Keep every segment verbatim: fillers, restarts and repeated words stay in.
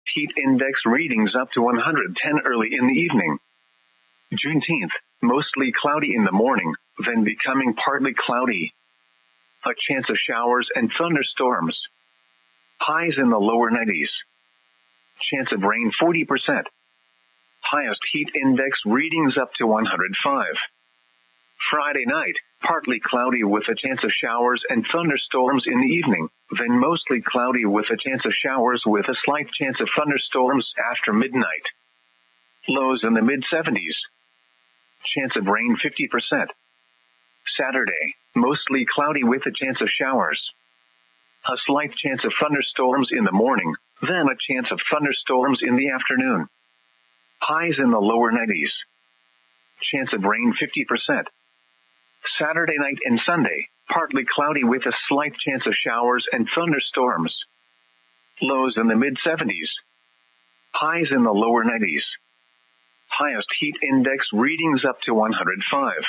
Heat index readings up to one hundred ten early in the evening. Juneteenth, mostly cloudy in the morning, then becoming partly cloudy. A chance of showers and thunderstorms. Highs in the lower nineties. Chance of rain forty percent. Highest heat index readings up to one hundred five. Friday night, partly cloudy with a chance of showers and thunderstorms in the evening, then mostly cloudy with a chance of showers with a slight chance of thunderstorms after midnight. Lows in the mid seventies. Chance of rain fifty percent. Saturday, mostly cloudy with a chance of showers. A slight chance of thunderstorms in the morning, then a chance of thunderstorms in the afternoon. Highs in the lower nineties. Chance of rain fifty percent. Saturday night and Sunday, partly cloudy with a slight chance of showers and thunderstorms. Lows in the mid seventies. Highs in the lower nineties. Highest heat index readings up to one hundred five.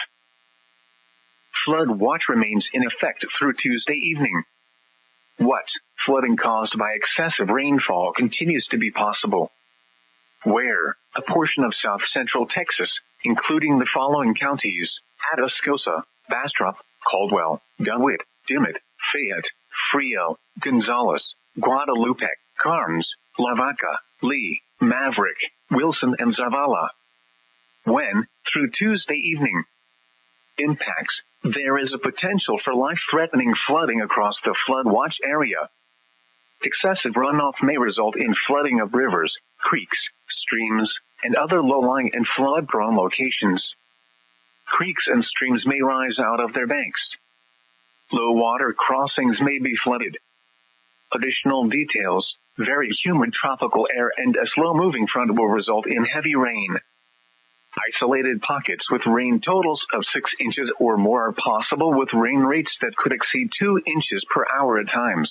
Flood watch remains in effect through Tuesday evening. What? Flooding caused by excessive rainfall continues to be possible. Where? A portion of south-central Texas, including the following counties: Atascosa, Bastrop, Caldwell, DeWitt, Dimmitt, Fayette, Frio, Gonzales, Guadalupe, Carnes, Lavaca, Lee, Maverick, Wilson, and Zavala. When? Through Tuesday evening. Impacts. There is a potential for life-threatening flooding across the flood watch area. Excessive runoff may result in flooding of rivers, creeks, streams, and other low-lying and flood-prone locations. Creeks and streams may rise out of their banks. Low-water crossings may be flooded. Additional details: very humid tropical air and a slow-moving front will result in heavy rain. Isolated pockets with rain totals of six inches or more are possible, with rain rates that could exceed two inches per hour at times.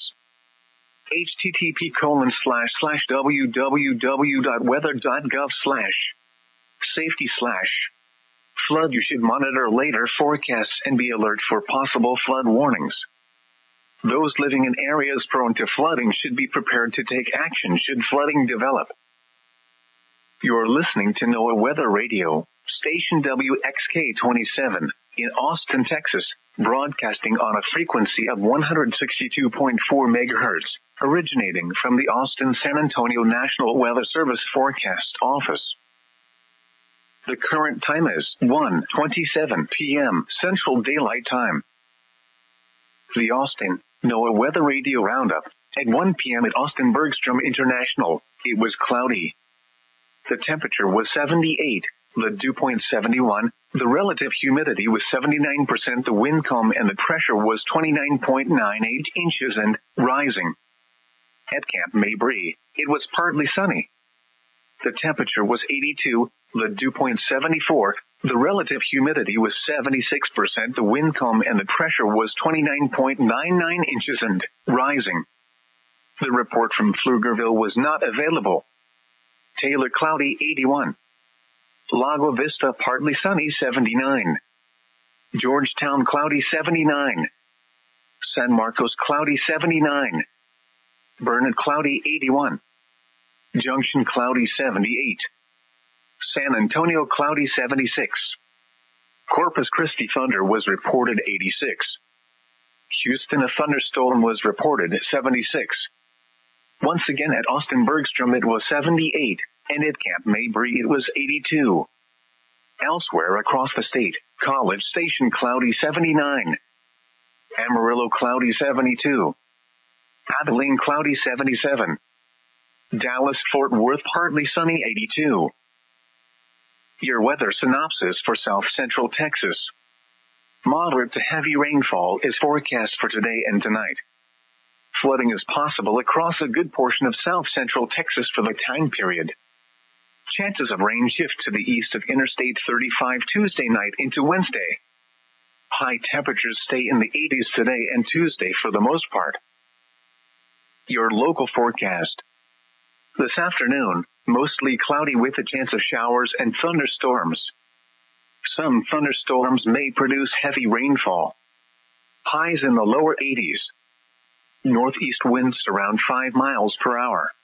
http colon slash slash www.weather.gov slash safety slash flood. You should monitor later forecasts and be alert for possible flood warnings. Those living in areas prone to flooding should be prepared to take action should flooding develop. You're listening to NOAA Weather Radio, station W X K twenty-seven, in Austin, Texas, broadcasting on a frequency of one hundred sixty-two point four megahertz, originating from the Austin-San Antonio National Weather Service Forecast Office. The current time is one twenty-seven p.m. Central Daylight Time. The Austin NOAA Weather Radio Roundup. At one p.m. at Austin Bergstrom International, it was cloudy. The temperature was seventy-eight, the dew point seventy-one, the relative humidity was seventy-nine percent, the wind calm and the pressure was twenty-nine point nine eight inches and rising. At Camp Mabry, it was partly sunny. The temperature was eighty-two, the dew point seventy-four, the relative humidity was seventy-six percent, the wind calm and the pressure was twenty-nine point nine nine inches and rising. The report from Pflugerville was not available. Taylor cloudy eighty-one. Lago Vista partly sunny seventy-nine. Georgetown cloudy seventy-nine. San Marcos cloudy seventy-nine. Burnett cloudy eighty-one. Junction cloudy seventy-eight. San Antonio cloudy seventy-six. Corpus Christi thunder was reported eighty-six. Houston a thunderstorm was reported seventy-six. Once again at Austin Bergstrom it was seventy-eight, and at Camp Mabry it was eighty-two. Elsewhere across the state, College Station cloudy seventy-nine. Amarillo cloudy seventy-two. Abilene cloudy seventy-seven. Dallas Fort Worth partly sunny eighty-two. Your weather synopsis for South Central Texas. Moderate to heavy rainfall is forecast for today and tonight. Flooding is possible across a good portion of South Central Texas for the time period. Chances of rain shift to the east of Interstate thirty-five Tuesday night into Wednesday. High temperatures stay in the eighties today and Tuesday for the most part. Your local forecast. This afternoon, mostly cloudy with a chance of showers and thunderstorms. Some thunderstorms may produce heavy rainfall. Highs in the lower eighties. Northeast winds around five miles per hour.